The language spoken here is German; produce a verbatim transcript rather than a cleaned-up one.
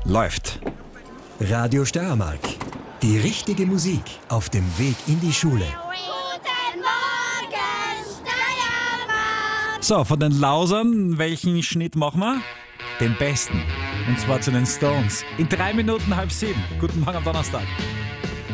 Läuft. Radio Steiermark. Die richtige Musik auf dem Weg in die Schule. Guten Morgen, Steiermark! So, von den Lausern, welchen Schnitt machen wir? Den besten. Und zwar zu den Stones. In drei Minuten halb sieben. Guten Morgen am Donnerstag.